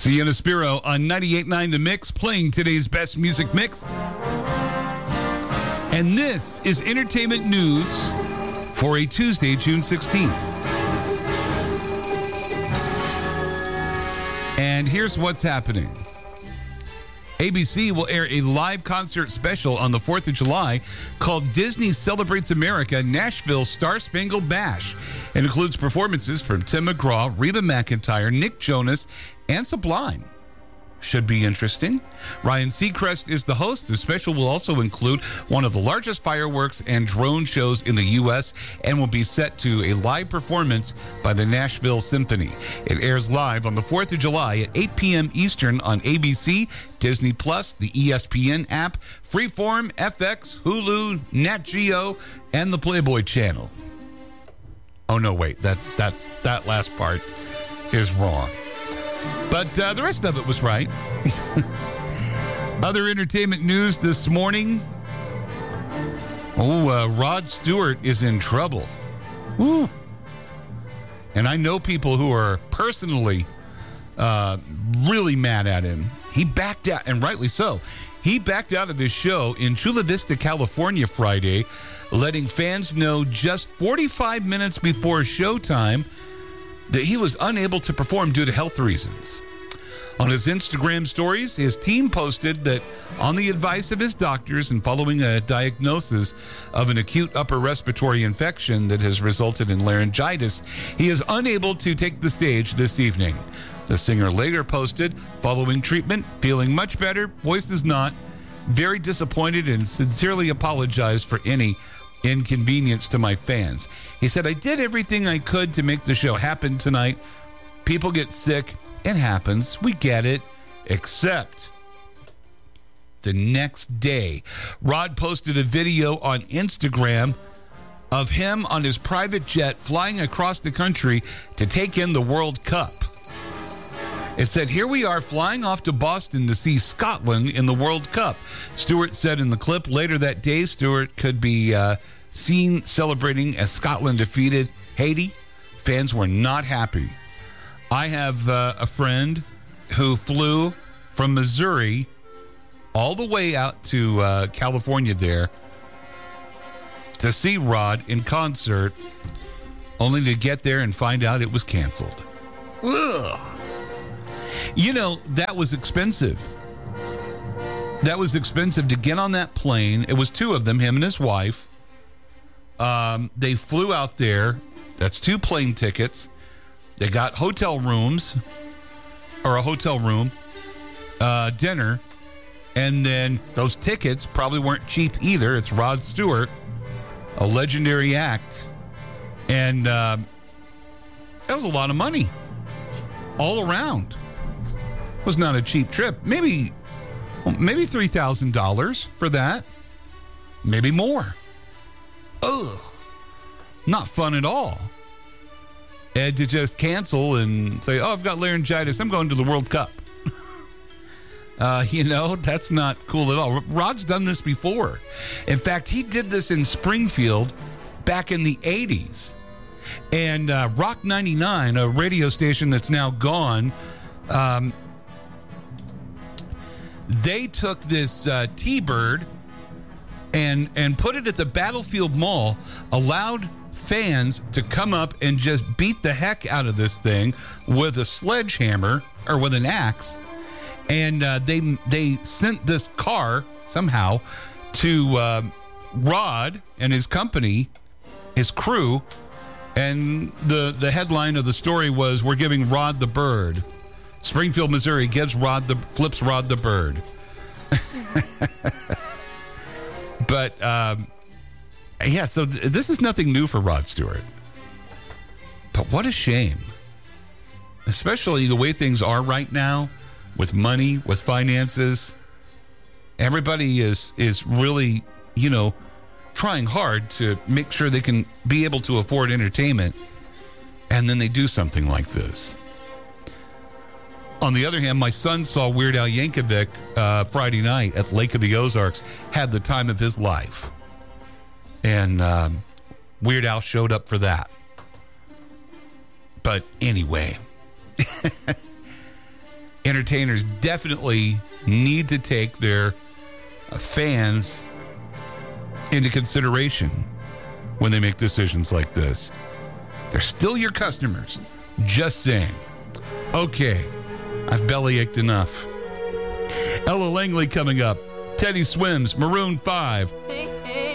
Sienna Spiro on 98.9 The Mix, playing today's best music mix. And this is entertainment news for a Tuesday, June 16th. And here's what's happening. ABC will air a live concert special on the 4th of July called Disney Celebrates America Nashville Star-Spangled Bash. It includes performances from Tim McGraw, Reba McEntire, Nick Jonas, and Sublime. Should be interesting. Ryan Seacrest is the host. The special will also include one of the largest fireworks and drone shows in the U.S. and will be set to a live performance by the Nashville Symphony. It airs live on the 4th of July at 8 p.m. Eastern on ABC, Disney Plus, the ESPN app, Freeform, FX, Hulu, Nat Geo, and the Playboy Channel. Oh, no, wait. That last part is wrong. But the rest of it was right. Other entertainment news this morning. Rod Stewart is in trouble. Woo. And I know people who are personally really mad at him. He backed out, and rightly so. He backed out of his show in Chula Vista, California Friday, letting fans know just 45 minutes before showtime that he was unable to perform due to health reasons. On his Instagram stories, his team posted that on the advice of his doctors and following a diagnosis of an acute upper respiratory infection that has resulted in laryngitis, he is unable to take the stage this evening. The singer later posted, following treatment, feeling much better, voice is not, very disappointed and sincerely apologized for any inconvenience to my fans. He said, I did everything I could to make the show happen tonight. People get sick. It happens. We get it. Except the next day, Rod posted a video on Instagram of him on his private jet flying across the country to take in the World Cup. It said, here we are flying off to Boston to see Scotland in the World Cup. Stewart said in the clip later that day, Stewart could be seen celebrating as Scotland defeated Haiti. Fans were not happy. I have a friend who flew from Missouri all the way out to California there to see Rod in concert, only to get there and find out it was canceled. Ugh. You know, that was expensive. That was expensive to get on that plane. It was two of them, him and his wife. They flew out there. That's 2 plane tickets. They got hotel rooms, or a hotel room, dinner, and then those tickets probably weren't cheap either. It's Rod Stewart, a legendary act, and that was a lot of money all around. It was not a cheap trip. Maybe $3,000 for that. Maybe more. Ugh. Not fun at all. And to just cancel and say, I've got laryngitis. I'm going to the World Cup. That's not cool at all. Rod's done this before. In fact, he did this in Springfield back in the 80s. And Rock 99, a radio station that's now gone, they took this T-Bird and put it at the Battlefield Mall, allowed fans to come up and just beat the heck out of this thing with a sledgehammer or with an axe. And they sent this car somehow to Rod and his company, his crew. And the headline of the story was, we're giving Rod the bird. Springfield, Missouri flips Rod the bird. But, so this is nothing new for Rod Stewart. But what a shame. Especially the way things are right now with money, with finances. Everybody is really, trying hard to make sure they can be able to afford entertainment. And then they do something like this. On the other hand, my son saw Weird Al Yankovic Friday night at Lake of the Ozarks, had the time of his life. And Weird Al showed up for that. But anyway, entertainment entertainers definitely need to take their fans into consideration when they make decisions like this. They're still your customers. Just saying. Okay, I've bellyached enough. Ella Langley coming up. Teddy Swims, Maroon 5.